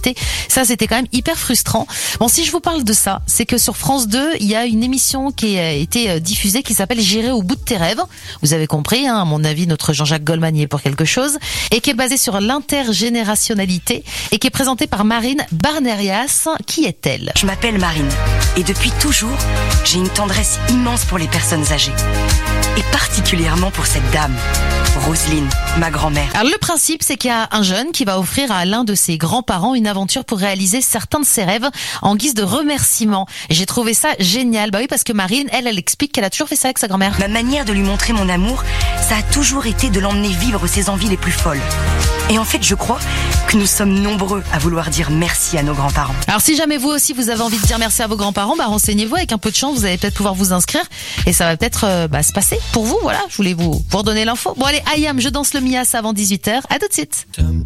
générosité. Ça, c'était quand même hyper frustrant. Bon, si je vous parle de ça, c'est que sur France 2, il y a une émission qui a été diffusée qui s'appelle J'irai au bout de tes rêves. Vous avez compris, hein, à mon avis, notre Jean-Jacques Goldman y est pour quelque chose. Et qui est basée sur l'intergénérationnalité et qui est présentée par Marine Barnerias. Qui est-elle? Je m'appelle Marine et depuis toujours, j'ai une tendresse immense pour les personnes âgées. Et particulièrement pour cette dame, Roselyne, ma grand-mère. Alors le principe, c'est qu'il y a un jeune qui va offrir à l'un de ses grands-parents une aventure pour réaliser certains de ses rêves en guise de remerciement. Et j'ai trouvé ça génial. Bah oui, parce que Marine, elle explique qu'elle a toujours fait ça avec sa grand-mère. Ma manière de lui montrer mon amour, ça a toujours été de l'emmener vivre ses envies les plus folles. Et en fait, je crois que nous sommes nombreux à vouloir dire merci à nos grands-parents. Alors si jamais vous aussi vous avez envie de dire merci à vos grands-parents, bah renseignez-vous, avec un peu de chance, vous allez peut-être pouvoir vous inscrire et ça va peut-être se passer pour vous. Voilà, je voulais vous redonner l'info. Bon allez, Ayam, je danse le Mias avant 18h. À tout de suite.